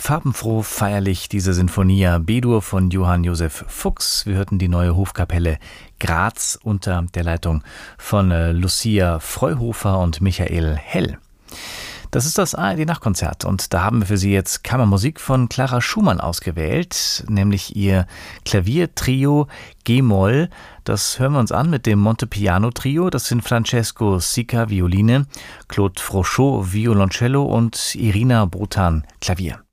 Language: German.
Farbenfroh, feierlich diese Sinfonia B-Dur von Johann Josef Fuchs. Wir hörten die neue Hofkapelle Graz unter der Leitung von Lucia Freuhofer und Michael Hell. Das ist das ARD-Nachtkonzert und da haben wir für Sie jetzt Kammermusik von Clara Schumann ausgewählt, nämlich ihr Klaviertrio G-Moll. Das hören wir uns an mit dem Montepiano-Trio. Das sind Francesco Sica Violine, Claude Frochot Violoncello und Irina Botan Klavier.